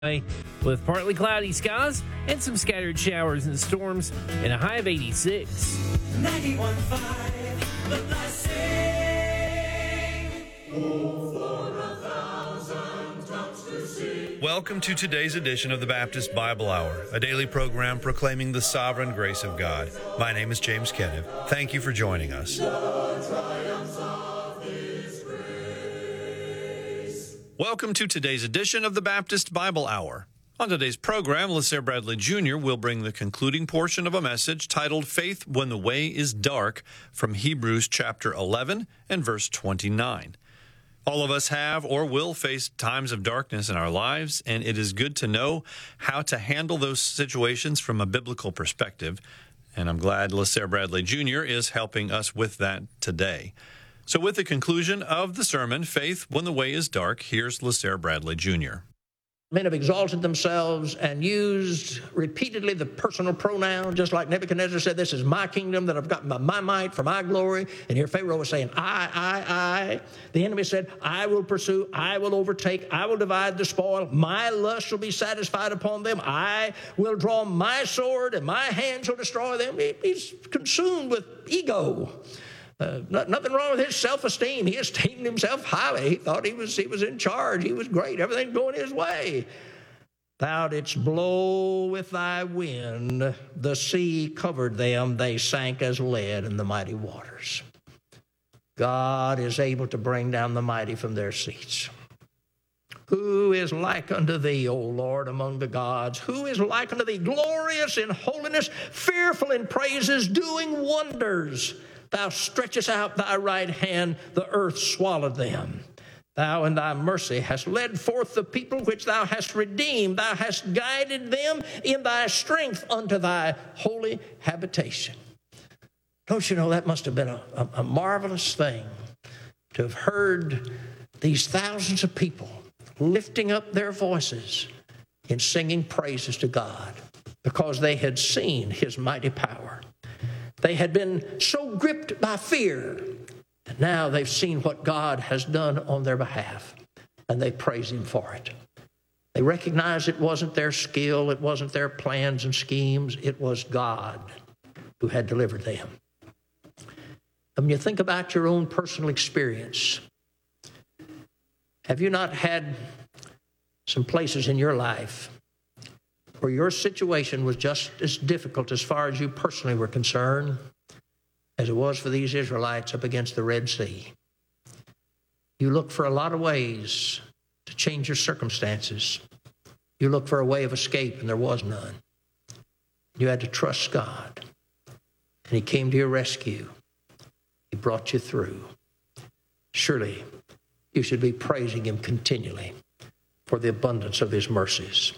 with partly cloudy skies and some scattered showers and storms and a high of 86. 91.5 The Blessing. Oh, for 1,000 tongues to sing. Welcome to today's edition of the Baptist Bible Hour, a daily program proclaiming the sovereign grace of God. My name is James Kenneth. Thank you for joining us. Welcome to today's edition of the Baptist Bible Hour. On today's program, LaSare Bradley Jr. will bring the concluding portion of a message titled Faith When the Way is Dark from Hebrews chapter 11 and verse 29. All of us have or will face times of darkness in our lives, and it is good to know how to handle those situations from a biblical perspective. And I'm glad LaSare Bradley Jr. is helping us with that today. So with the conclusion of the sermon, Faith When the Way is Dark, here's LaSare Bradley Jr. Men have exalted themselves and used repeatedly the personal pronoun, just like Nebuchadnezzar said, this is my kingdom that I've got by my might for my glory. And here Pharaoh was saying, I. The enemy said, I will pursue, I will overtake, I will divide the spoil. My lust shall be satisfied upon them. I will draw my sword and my hand shall destroy them. He's consumed with ego. Nothing wrong with his self-esteem. He esteemed himself highly. He thought he was in charge. He was great. Everything going his way. Thou didst blow with thy wind. The sea covered them. They sank as lead in the mighty waters. God is able to bring down the mighty from their seats. Who is like unto thee, O Lord, among the gods? Who is like unto thee, glorious in holiness, fearful in praises, doing wonders? Thou stretchest out thy right hand, the earth swallowed them. Thou in thy mercy hast led forth the people which thou hast redeemed. Thou hast guided them in thy strength unto thy holy habitation. Don't you know that must have been a marvelous thing to have heard these thousands of people lifting up their voices in singing praises to God because they had seen his mighty power. They had been so gripped by fear that now they've seen what God has done on their behalf, and they praise him for it. They recognize it wasn't their skill, it wasn't their plans and schemes, it was God who had delivered them. And when you think about your own personal experience, have you not had some places in your life where your situation was just as difficult as far as you personally were concerned as it was for these Israelites up against the Red Sea? You looked for a lot of ways to change your circumstances. You looked for a way of escape, and there was none. You had to trust God, and he came to your rescue. He brought you through. Surely you should be praising him continually for the abundance of his mercies.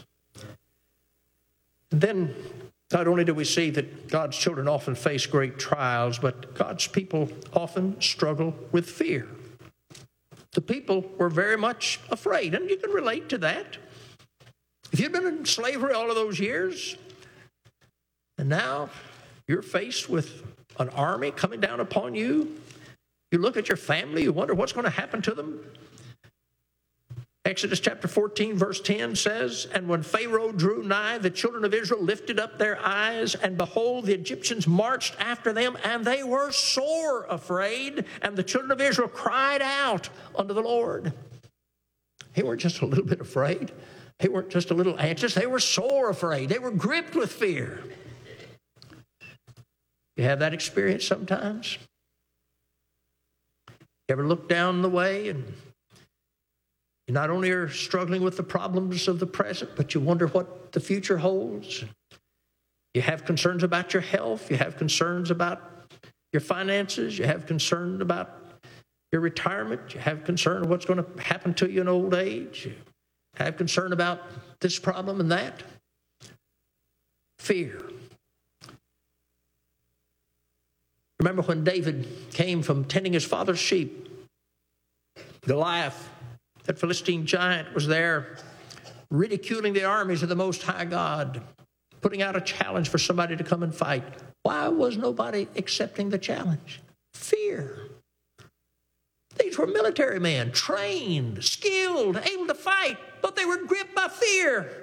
And then, not only do we see that God's children often face great trials, but God's people often struggle with fear. The people were very much afraid, and you can relate to that. If you've been in slavery all of those years, and now you're faced with an army coming down upon you, you look at your family, you wonder what's going to happen to them. Exodus chapter 14, verse 10 says, And when Pharaoh drew nigh, the children of Israel lifted up their eyes, and behold, the Egyptians marched after them, and they were sore afraid. And the children of Israel cried out unto the Lord. They weren't just a little bit afraid. They weren't just a little anxious. They were sore afraid. They were gripped with fear. You have that experience sometimes? You ever look down the way and you not only are struggling with the problems of the present, but you wonder what the future holds. You have concerns about your health. You have concerns about your finances. You have concern about your retirement. You have concern of what's going to happen to you in old age. You have concern about this problem and that. Fear. Remember when David came from tending his father's sheep, Goliath, that Philistine giant, was there ridiculing the armies of the Most High God, putting out a challenge for somebody to come and fight. Why was nobody accepting the challenge? Fear. These were military men, trained, skilled, able to fight. but they were gripped by fear.